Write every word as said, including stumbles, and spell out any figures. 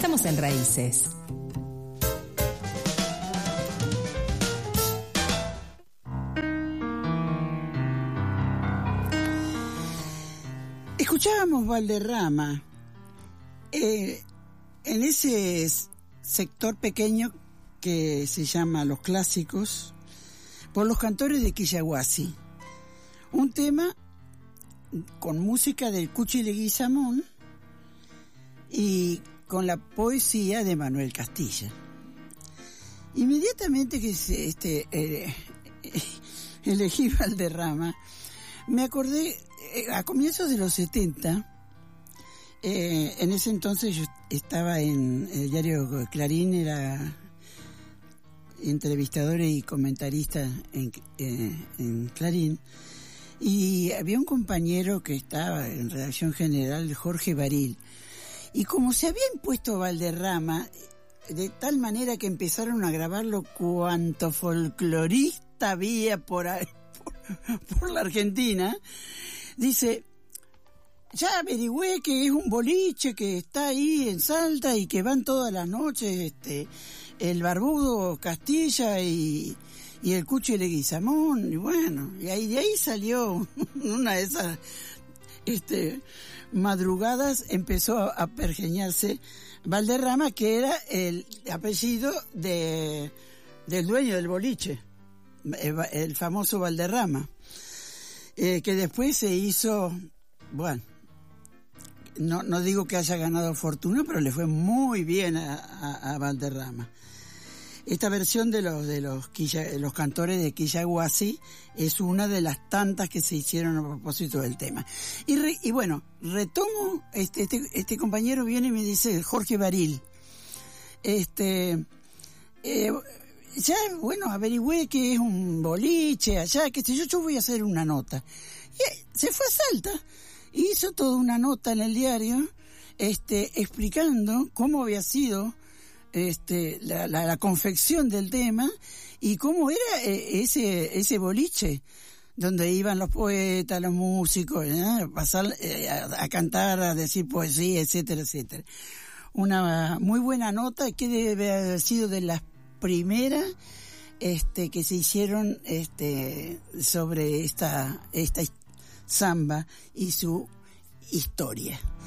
Estamos en Raíces. Escuchábamos Valderrama eh, en ese sector pequeño que se llama Los Clásicos, por los cantores de Quillahuasi. Un tema con música del Cuchi Leguizamón y con la poesía de Manuel Castilla. Inmediatamente que se, este, eh, elegí Valderrama, me acordé, eh, a comienzos de los setenta, eh, en ese entonces yo estaba en el diario Clarín, era entrevistador y comentarista en, eh, en Clarín, y había un compañero que estaba en redacción general, Jorge Baril, y como se había impuesto Valderrama, de tal manera que empezaron a grabarlo cuanto folclorista había por, ahí, por, por la Argentina, dice, ya averigüé que es un boliche que está ahí en Salta y que van todas las noches este el Barbudo Castilla y, y el Cuchi Leguizamón, y bueno, y ahí de ahí salió una de esas este madrugadas, empezó a, a pergeñarse Valderrama, que era el apellido de del dueño del boliche, el, el famoso Valderrama, eh, que después se hizo, bueno, no no digo que haya ganado fortuna, pero le fue muy bien a, a, a Valderrama. Esta versión de los de los quilla, los cantores de Quillahuasi es una de las tantas que se hicieron a propósito del tema. Y, re, y bueno, retomo, este, este este compañero viene y me dice, Jorge Baril, este, eh, ya, bueno, averigüé que es un boliche allá, que sé yo, yo voy a hacer una nota. Y se fue a Salta, hizo toda una nota en el diario, este, explicando cómo había sido este la, la, la confección del tema y cómo era eh, ese ese boliche donde iban los poetas, los músicos, ¿eh? a pasar eh, a, a cantar, a decir poesía, etcétera, etcétera. Una muy buena nota que debe haber sido de las primeras este que se hicieron este sobre esta esta samba y su historia.